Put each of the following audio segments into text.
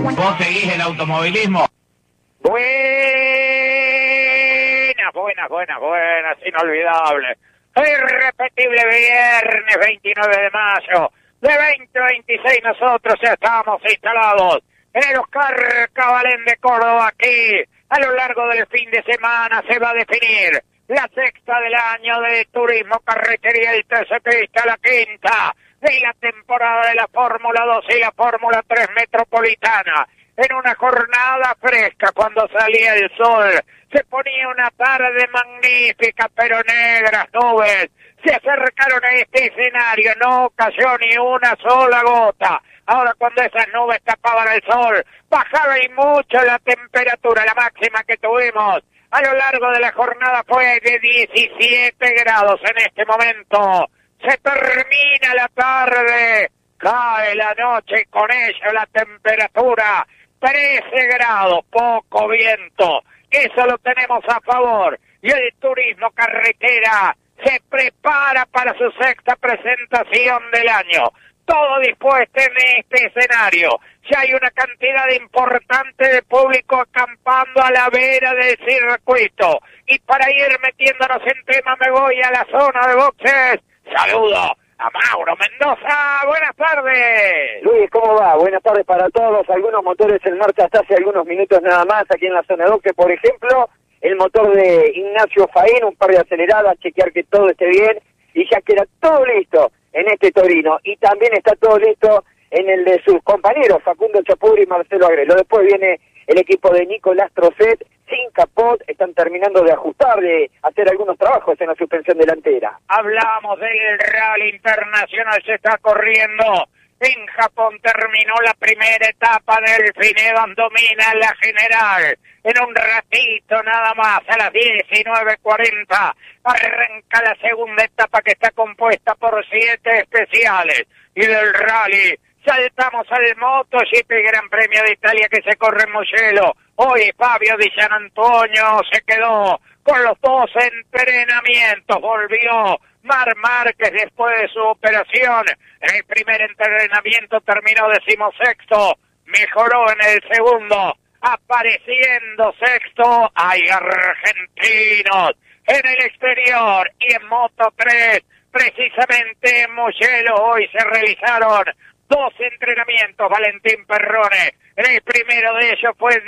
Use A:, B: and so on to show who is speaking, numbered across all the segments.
A: ¿Vos seguís el automovilismo?
B: Buenas, inolvidable. Irrepetible viernes 29 de mayo de 2026. Nosotros ya estamos instalados en el Oscar Cabalén de Córdoba. Aquí, a lo largo del fin de semana, se va a definir la sexta del año de turismo, carretería y ciclista, la quinta de la temporada de la Fórmula 2 y la Fórmula 3 metropolitana. En una jornada fresca, cuando salía el sol, se ponía una tarde magnífica, pero negras nubes se acercaron a este escenario, no cayó ni una sola gota. Ahora, cuando esas nubes tapaban el sol, bajaba y mucho la temperatura. La máxima que tuvimos a lo largo de la jornada fue de 17 grados. En este momento se termina la tarde, cae la noche y con ella la temperatura 13 grados, poco viento. Eso lo tenemos a favor. Y el turismo carretera se prepara para su sexta presentación del año. Todo dispuesto en este escenario. Ya hay una cantidad importante de público acampando a la vera del circuito. Y para ir metiéndonos en tema, me voy a la zona de boxes. Saludo a Mauro Mendoza. Buenas tardes.
C: Luis, ¿cómo va? Buenas tardes para todos. Algunos motores en marcha hasta hace algunos minutos nada más aquí en la zona de boxes. Por ejemplo, el motor de Ignacio Faín, un par de aceleradas, chequear que todo esté bien. Y ya queda todo listo en este Torino. Y también está todo listo en el de sus compañeros, Facundo Chapur y Marcelo Agrelo. Después viene el equipo de Nicolás Trocet, sin capot, están terminando de ajustar, de hacer algunos trabajos en la suspensión delantera.
B: Hablamos del Rally Internacional, se está corriendo. En Japón terminó la primera etapa del Finedo, domina la general. En un ratito nada más, a las 19:40, arranca la segunda etapa que está compuesta por 7 especiales. Y del Rally saltamos al MotoGP Gran Premio de Italia que se corre en Mugello. Hoy Fabio Di Gianantonio se quedó con los 2 entrenamientos. Volvió Marc Márquez después de su operación. En el primer entrenamiento terminó 16º. Mejoró en el segundo, apareciendo sexto. Hay argentinos en el exterior y en Moto 3, precisamente en Mugello. Hoy se realizaron 2 entrenamientos. Valentín Perrone, en el primero de ellos fue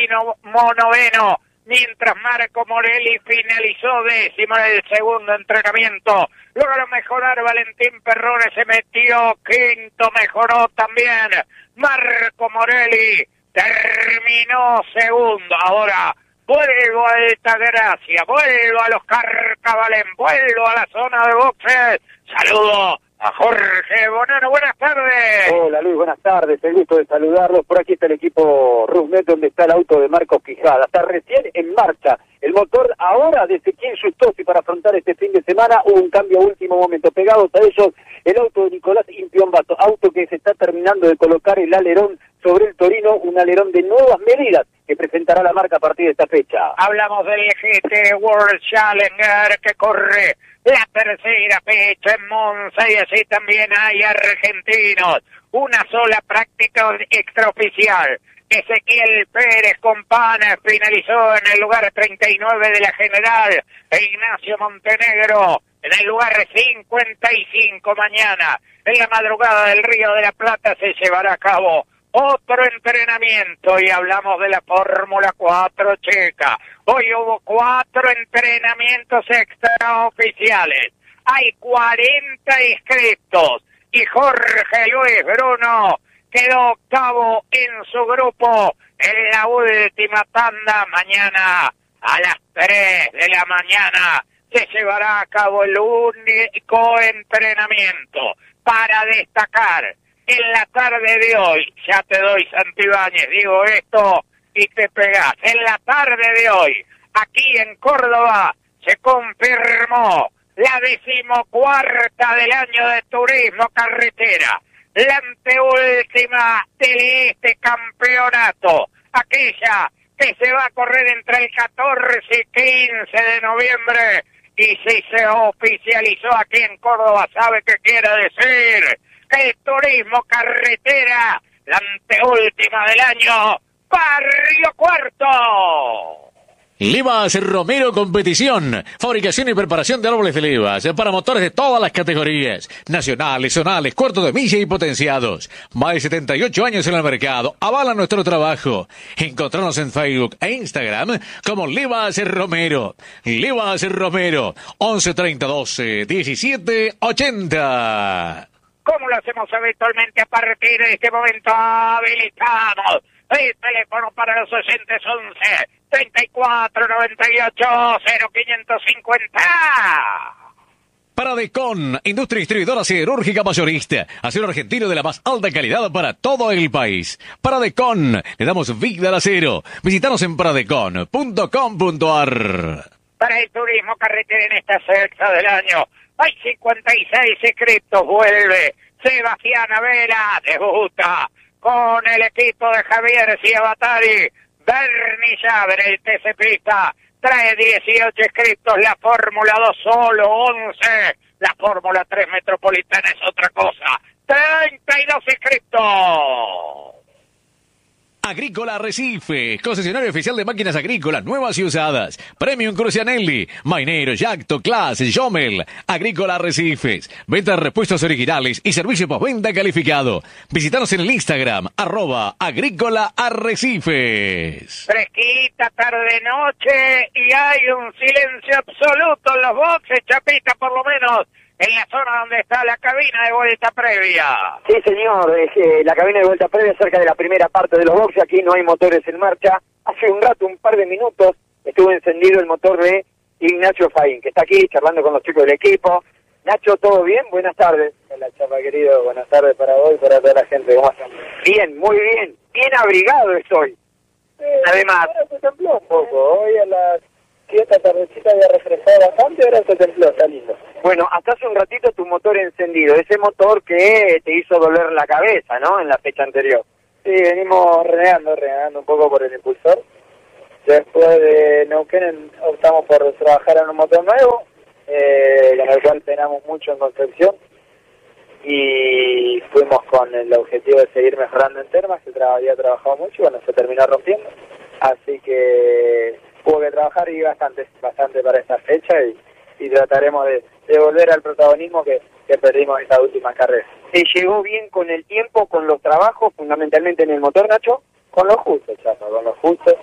B: 19º, mientras Marco Morelli finalizó 10º en el segundo entrenamiento. Logró mejorar Valentín Perrone, se metió 5º, mejoró también Marco Morelli, terminó 2º. Ahora vuelvo a Altagracia, vuelvo a los Carcabalén, vuelvo a la zona de boxes. Saludo a Jorge Bonano. Buenas tardes.
C: Hola Luis, buenas tardes, el gusto de saludarlos. Por aquí está el equipo Rusnet, donde está el auto de Marcos Quijada. Está recién en marcha el motor ahora de Ezequiel Justosi para afrontar este fin de semana. Hubo un cambio a último momento. Pegados a ellos, el auto de Nicolás Impiombato, auto que se está terminando de colocar el alerón sobre el Torino, un alerón de nuevas medidas que presentará la marca a partir de esta fecha.
B: Hablamos del GT World Challenger que corre la tercera fecha en Monza y así también hay argentinos. Una sola práctica extraoficial. Ezequiel Pérez Compana finalizó en el lugar 39 de la general. E Ignacio Montenegro en el lugar 55. Mañana, en la madrugada del Río de la Plata, se llevará a cabo otro entrenamiento y hablamos de la Fórmula 4 checa. Hoy hubo 4 entrenamientos extraoficiales. Hay 40 inscritos y Jorge Luis Bruno quedó 8º en su grupo en la última tanda. Mañana a las 3 de la mañana se llevará a cabo el único entrenamiento para destacar. En la tarde de hoy, ya te doy Santibáñez, digo esto y te pegás. En la tarde de hoy, aquí en Córdoba, se confirmó la 14ª del año de turismo carretera, la anteúltima de este campeonato, aquella que se va a correr entre el 14 y 15 de noviembre, y si se oficializó aquí en Córdoba, ¿sabe qué quiere decir? Que el turismo carretera la anteúltima del año, Barrio Cuarto.
D: Levas Romero Competición, fabricación y preparación de árboles de levas para motores de todas las categorías, nacionales, zonales, cuartos de milla y potenciados. Más de 78 años en el mercado, avala nuestro trabajo. Encontrarnos en Facebook e Instagram como Levas Romero. Levas Romero, 11 30 12 17 80.
B: Como lo hacemos habitualmente, a partir de este momento habilitamos el teléfono para los oyentes 11 34 98 0550.
D: Paradecon, industria distribuidora siderúrgica mayorista. Acero argentino de la más alta calidad para todo el país. Paradecon, le damos vida al acero. Visítanos en paradecon.com.ar.
B: Para el turismo carretera en esta sexta del año, hay 56 inscritos. Vuelve Sebastián Vela, debuta con el equipo de Javier Ciabatari. Bernie Llaver, el TC-Pista, trae 18 inscritos. La Fórmula 2 solo 11. La Fórmula 3 Metropolitana es otra cosa. 32 inscritos.
D: Agrícola Arrecife, concesionario oficial de máquinas agrícolas nuevas y usadas. Premium Crucianelli, Mainero, Yacto, Class, Jomel. Agrícola Arrecifes, venta de repuestos originales y servicio postventa calificado. Visítanos en el Instagram, @Agrícola Arrecifes.
B: Fresquita, tarde-noche, y hay un silencio absoluto en los boxes, Chapita, por lo menos en la zona donde está la cabina de vuelta previa.
C: Sí, señor, la cabina de vuelta previa cerca de la primera parte de los boxes. Aquí no hay motores en marcha. Hace un rato, un par de minutos, estuvo encendido el motor de Ignacio Faín, que está aquí charlando con los chicos del equipo. Nacho, ¿todo bien? Buenas tardes.
E: Hola, Chapa, querido. Buenas tardes para vos y para toda la gente. ¿Cómo están?
C: Bien, muy bien. Bien abrigado estoy. Además,
E: Ahora se templó un poco. Hoy a las 7 tardecita había refrescado bastante, ahora se templó, está lindo.
C: bueno, hasta hace un ratito tu motor encendido. Ese motor que te hizo doler la cabeza, ¿no? En la fecha anterior.
E: Sí, venimos renegando un poco por el impulsor. Después de Neuquén optamos por trabajar en un motor nuevo, con el cual penamos mucho en construcción. Y fuimos con el objetivo de seguir mejorando en Termas, que había trabajado mucho y bueno, se terminó rompiendo. Así que hubo que trabajar y bastante para esta fecha y trataremos de volver al protagonismo que perdimos en esta última carrera.
C: ¿Te llegó bien con el tiempo, con los trabajos, fundamentalmente en el motor, Nacho?
E: Con lo justo, Chapa, con lo justo.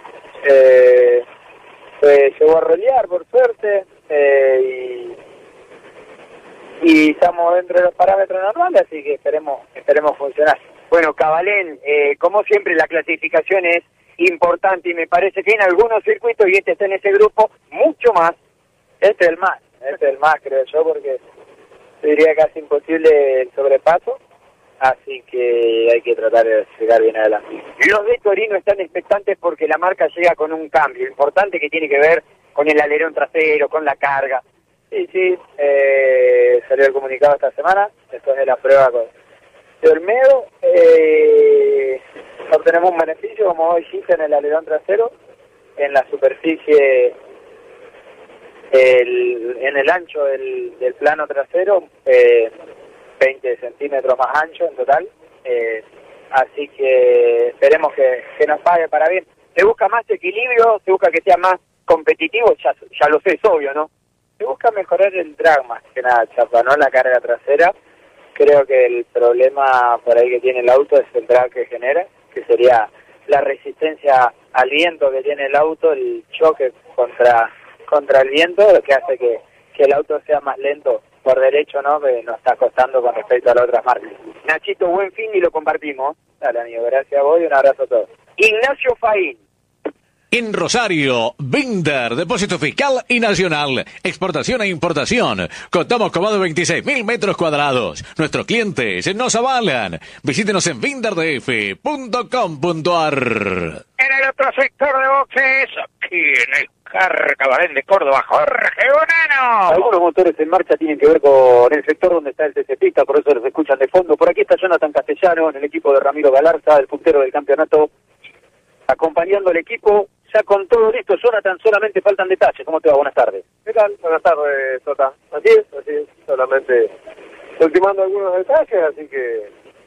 E: Llegó a rolear, por suerte, y estamos dentro de los parámetros normales, así que esperemos funcionar.
C: Bueno, Cabalén, como siempre la clasificación es importante y me parece que en algunos circuitos, y este está en ese grupo, mucho más.
E: Este es el más, creo yo, porque sería casi imposible el sobrepaso, así que hay que tratar de llegar bien adelante.
C: Los de Torino están expectantes porque la marca llega con un cambio importante que tiene que ver con el alerón trasero, con la carga.
E: Sí, salió el comunicado esta semana, después de la prueba con Olmedo. Obtenemos un beneficio, como vos dijiste, en el alerón trasero, en la superficie, en el ancho del plano trasero, 20 centímetros más ancho en total. Así que esperemos que nos pague para bien.
C: ¿Se busca más equilibrio? ¿Se busca que sea más competitivo? Ya lo sé, es obvio, ¿no?
E: Se busca mejorar el drag más que nada, Chapa, no la carga trasera. Creo que el problema por ahí que tiene el auto es el drag que genera, que sería la resistencia al viento que tiene el auto, el choque contra el viento, lo que hace que el auto sea más lento por derecho, ¿no? Que nos está costando con respecto a las otras marcas.
C: Nachito, buen fin y lo compartimos.
E: Dale, amigo, gracias a vos y un abrazo a todos.
C: Ignacio Faín.
D: En Rosario, Binder, depósito fiscal y nacional, exportación e importación. Contamos con más de 26.000 metros cuadrados. Nuestros clientes nos avalan. Visítenos en binderdf.com.ar.
B: En el otro sector de boxes, aquí en el Cabalén de Córdoba, Jorge Bonano.
C: Algunos motores en marcha tienen que ver con el sector donde está el TC-Pista, por eso los escuchan de fondo. Por aquí está Jonathan Castellano, en el equipo de Ramiro Galarza, el puntero del campeonato, acompañando al equipo. Ya con todo listo, Jonathan, solamente faltan detalles. ¿Cómo te va? Buenas tardes.
E: ¿Qué tal? Buenas tardes, Tota. Así es, solamente ultimando algunos detalles, así que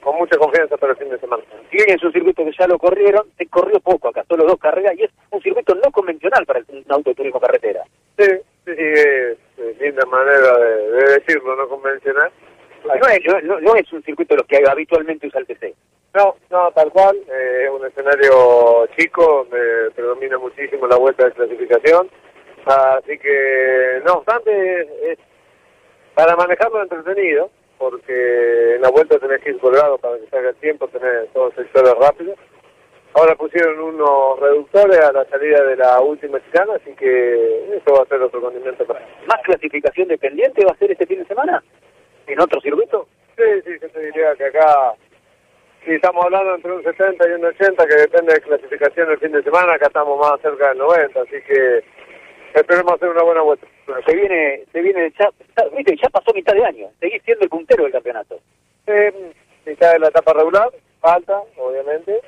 F: con mucha confianza para el fin de semana.
C: Si bien es un circuito que ya lo corrieron, se corrió poco acá, solo 2 carreras, y es un circuito no convencional para un auto de turismo carretera.
F: Sí, es linda manera de decirlo, no convencional.
C: No es un circuito de los que habitualmente usa el TC.
F: No, tal cual, es un escenario chico donde predomina muchísimo la vuelta de clasificación, así que no obstante es para manejarlo entretenido, porque en la vuelta tenés que ir colgado para que salga el tiempo, tenés todos sectores rápidos. Ahora pusieron unos reductores a la salida de la última chicana, así que eso va a ser otro condimento para él.
C: ¿Más clasificación dependiente va a ser este fin de semana? ¿En otro circuito?
F: Sí, yo te diría que acá, si estamos hablando entre un 70 y un 80, que depende de clasificación el fin de semana, acá estamos más cerca del 90, así que esperemos hacer una buena vuelta.
C: Se viene ya pasó mitad de año, seguís siendo el puntero del campeonato.
F: Mitad de la etapa regular, falta, obviamente.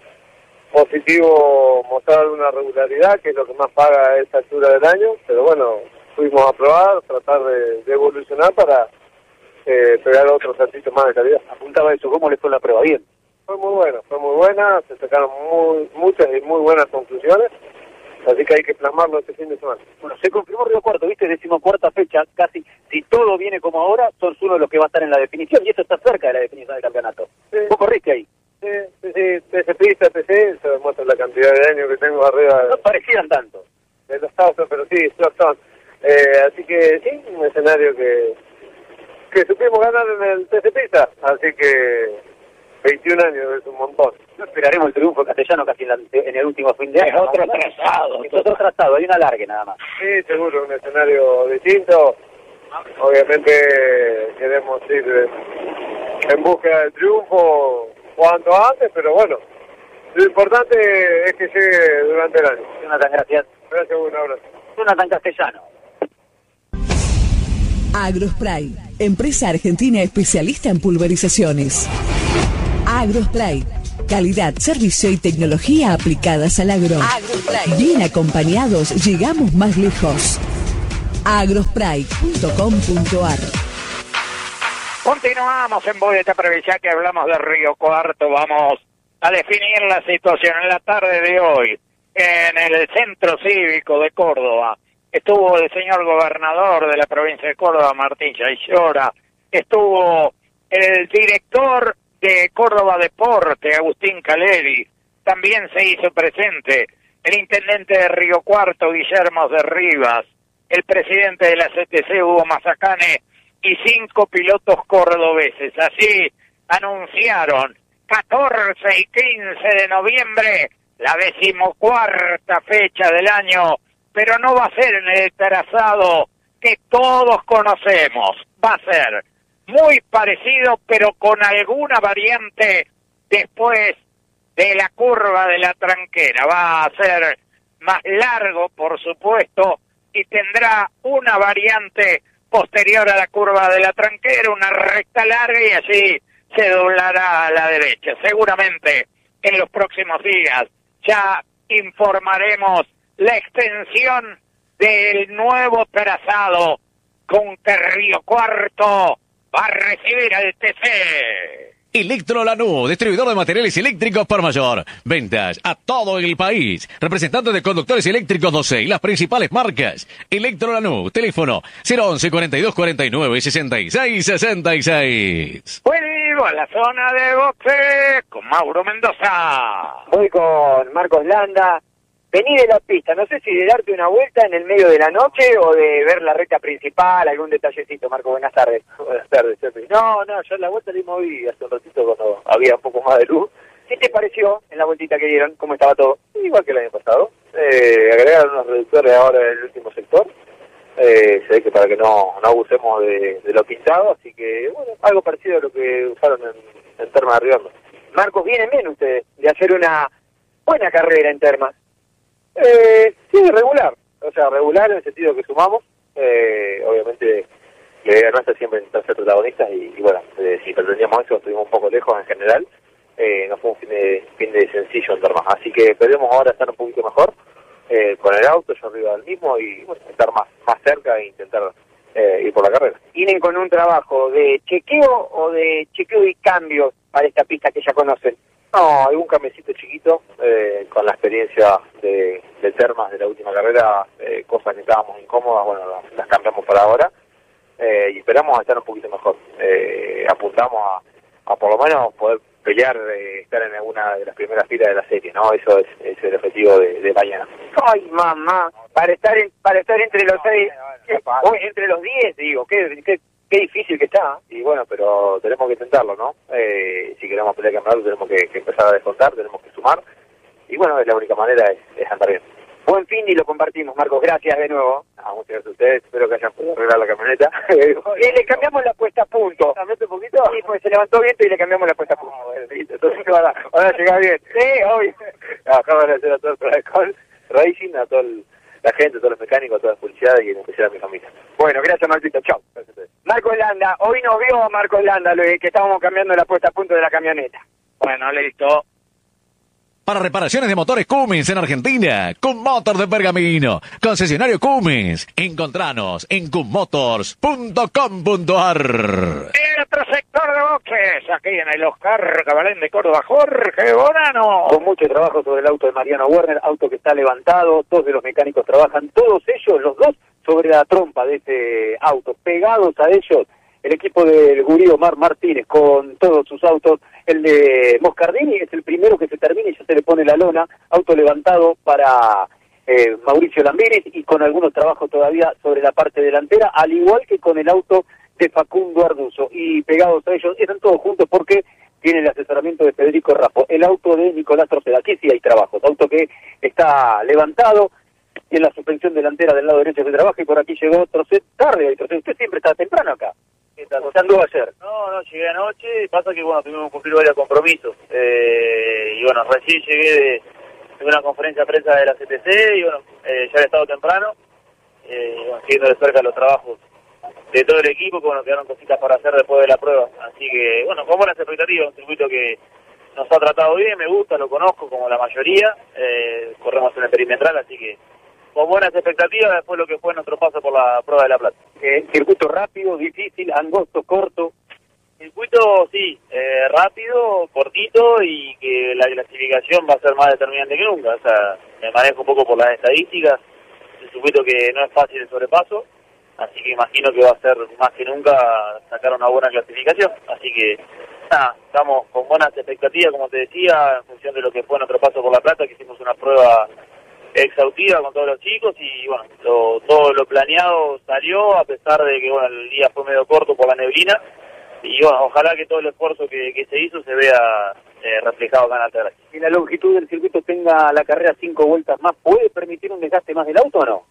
F: Positivo mostrar una regularidad, que es lo que más paga a esta altura del año, pero bueno, fuimos a probar, tratar de evolucionar para pegar otros saltitos más de calidad.
C: Apuntaba eso, ¿cómo le fue la prueba? Bien.
F: Fue muy buena, se sacaron muchas y muy buenas conclusiones, así que hay que plasmarlo este fin de semana.
C: Bueno, se confirmó Río Cuarto, ¿viste? 14ª fecha, casi, si todo viene como ahora, sos uno de los que va a estar en la definición, y eso está cerca de la definición del campeonato.
F: Sí.
C: ¿Vos corriste ahí?
F: Sí, TC Pista, TC, se demuestra la cantidad de años que tengo arriba
C: No parecían tanto.
F: de los autos, pero sí, son. Así que sí, un escenario que supimos ganar en el TC Pista, así que 21 años es un montón.
C: No esperaremos el triunfo castellano casi en el último fin de año.
B: Es otro trazado.
C: Es otro trazado, hay una larga nada más.
F: Sí, seguro, un escenario distinto. Obviamente queremos ir en busca del triunfo cuanto antes, pero bueno, lo importante es que llegue durante el año.
C: Jonathan, gracias.
F: Gracias, un abrazo.
C: Jonathan Castellano.
G: Agrospray, empresa argentina especialista en pulverizaciones. Agrospray, calidad, servicio y tecnología aplicadas al agro. Agrospray. Bien acompañados, llegamos más lejos. agrospray.com.ar.
B: Continuamos en Boleta Provincial, que hablamos de Río Cuarto. Vamos a definir la situación en la tarde de hoy en el Centro Cívico de Córdoba. Estuvo el señor gobernador de la provincia de Córdoba, Martín Yaillora. Estuvo el director de Córdoba Deporte, Agustín Caleri. También se hizo presente el intendente de Río Cuarto, Guillermo de Rivas, el presidente de la CTC, Hugo Mazacane, y 5 pilotos cordobeses. Así anunciaron 14 y 15 de noviembre, la 14ª fecha del año, pero no va a ser en el trazado que todos conocemos. Va a ser muy parecido, pero con alguna variante después de la curva de la Tranquera. Va a ser más largo, por supuesto, y tendrá una variante posterior a la curva de la Tranquera, una recta larga, y así se doblará a la derecha. Seguramente en los próximos días ya informaremos la extensión del nuevo trazado con que Río Cuarto va a recibir al TC.
D: Electrolanú, distribuidor de materiales eléctricos por mayor. Ventas a todo el país. Representante de conductores eléctricos 12 y las principales marcas. Electrolanú, teléfono 011 42 49 66 66.
B: Vuelvo a la zona de boxe con Mauro Mendoza.
C: Voy con Marcos Landa. Vení de la pista, no sé si de darte una vuelta en el medio de la noche o de ver la recta principal, algún detallecito. Marco, buenas tardes.
F: Buenas tardes, Chepi.
C: No, yo la vuelta la moví hace un ratito cuando había un poco más de luz. ¿Qué te pareció en la vueltita que dieron? ¿Cómo estaba todo?
F: Igual que el año pasado. Agregaron unos reductores ahora en el último sector. Se ve que para que no abusemos de lo pintado, así que bueno, algo parecido a lo que usaron en Termas de Riondo.
C: Marcos, vienen bien ustedes de hacer una buena carrera en Termas.
F: Sí, regular. O sea, regular en el sentido que sumamos. Obviamente, la idea nuestra siempre es ser protagonistas y bueno, si pretendíamos eso, estuvimos un poco lejos en general. No fue un fin de sencillo en Termas. Así que esperemos ahora estar un poquito mejor con el auto, yo arriba del mismo y bueno, estar más cerca e intentar ir por la carrera.
C: ¿Vienen con un trabajo de chequeo o de chequeo y cambios para esta pista que ya conocen?
F: No, algún cambiecito chiquito, con la experiencia del Termas de la última carrera, cosas que estábamos incómodas, bueno, las cambiamos para ahora, y esperamos a estar un poquito mejor. Apuntamos a por lo menos poder pelear, estar en alguna de las primeras filas de la serie, ¿no? Eso es el objetivo de mañana.
C: Ay, mamá, para estar entre los 6, entre los 10, digo, qué difícil que está.
F: Y bueno, pero tenemos que intentarlo, ¿no? Si queremos pelear el campeonato tenemos que empezar a descontar, tenemos que sumar, y bueno, es la única manera es andar bien.
C: Buen fin y lo compartimos, Marcos, gracias de nuevo.
F: Muchas gracias a ustedes, espero que hayan podido arreglar la camioneta.
C: Y le cambiamos la puesta a punto.
F: ¿Cambiaste un poquito?
C: Sí, pues se levantó viento y le cambiamos la puesta a punto.
F: Entonces van a llegar bien.
C: Sí, obvio.
F: Acá van a hacer a todo el Prodecon Racing, a toda la gente, a todos los mecánicos, a toda la publicidad y en especial a mi familia.
C: Bueno, gracias Marquito, chao. Marcos Landa, hoy nos vio Marcos Landa, que estábamos cambiando la puesta a punto de la camioneta.
A: Bueno, listo.
D: Para reparaciones de motores Cummins en Argentina, Cummotor de Pergamino, concesionario Cummins. Encontranos en cummotors.com.ar.
B: El otro sector de boxes, aquí en el Oscar Cabalén de Córdoba, Jorge Bonano.
C: Con mucho trabajo sobre el auto de Mariano Werner, auto que está levantado, dos de los mecánicos trabajan, todos ellos, los dos, sobre la trompa de este auto, pegados a ellos. El equipo del Gurí Omar Martínez con todos sus autos. El de Moscardini es el primero que se termina y ya se le pone la lona. Auto levantado para Mauricio Lambiris y con algunos trabajos todavía sobre la parte delantera, al igual que con el auto de Facundo Arduzo. Y pegados a ellos, están todos juntos porque tiene el asesoramiento de Federico Raffo. El auto de Nicolás Troceda, aquí sí hay trabajos. Auto que está levantado y en la suspensión delantera del lado derecho se trabaja y por aquí llegó Trocet tarde. Trocet, usted siempre está temprano acá. ¿Usted anduvo ayer?
E: No, llegué anoche, pasa que bueno, tuvimos que cumplir varios compromisos, y bueno, recién llegué de una conferencia de prensa de la CTC, y bueno, ya había estado temprano, bueno, siguiendo de cerca los trabajos de todo el equipo, que bueno, quedaron cositas para hacer después de la prueba, así que bueno, con buenas expectativas, un circuito que nos ha tratado bien, me gusta, lo conozco como la mayoría, corremos en el perimetral, así que con buenas expectativas después lo que fue nuestro paso por la prueba de La Plata.
C: Circuito rápido, difícil, angosto, corto.
E: Circuito, sí, rápido, cortito y que la clasificación va a ser más determinante que nunca. O sea, me manejo un poco por las estadísticas. Es un circuito que no es fácil el sobrepaso, así que imagino que va a ser más que nunca sacar una buena clasificación. Así que, nada, estamos con buenas expectativas, como te decía, en función de lo que fue nuestro paso por La Plata, que hicimos una prueba exhaustiva con todos los chicos y bueno, todo lo planeado salió, a pesar de que bueno, el día fue medio corto por la neblina y bueno, ojalá que todo el esfuerzo que se hizo se vea reflejado acá en Altagracia.
C: Si la longitud del circuito tenga la carrera 5 vueltas más, ¿puede permitir un desgaste más del auto o no?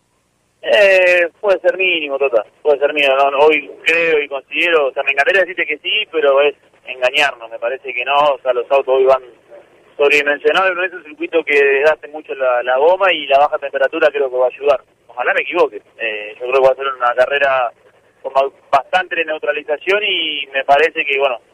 E: Puede ser mínimo, total, puede ser mínimo, no, hoy creo y considero, o sea, me encantaría decirte que sí, pero es engañarnos, me parece que no, o sea, los autos hoy van sobredimensionado, no es un circuito que desgaste mucho la goma y la baja temperatura creo que va a ayudar. Ojalá me equivoque. Yo creo que va a ser una carrera con bastante neutralización y me parece que, bueno,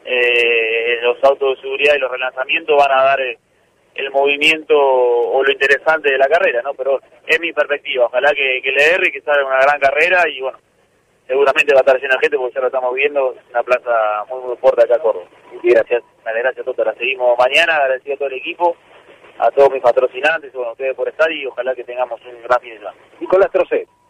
E: los autos de seguridad y los relanzamientos van a dar el movimiento o lo interesante de la carrera, ¿no? Pero es mi perspectiva. Ojalá que le erre y que salga una gran carrera y, bueno, seguramente va a estar llena de gente porque ya lo estamos viendo, es una plaza muy fuerte acá en Córdoba. Y gracias, gracias a todos, la seguimos mañana, agradecido a todo el equipo, a todos mis patrocinantes, bueno, a ustedes por estar y ojalá que tengamos un gran fin de semana.
C: Nicolás Trocet.